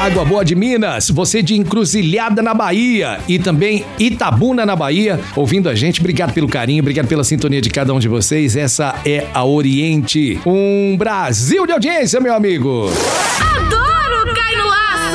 Água Boa de Minas, você de Encruzilhada na Bahia e também Itabuna na Bahia, ouvindo a gente. Obrigado pelo carinho, obrigado pela sintonia de cada um de vocês. Essa é a Oriente, um Brasil de audiência, meu amigo. Adoro!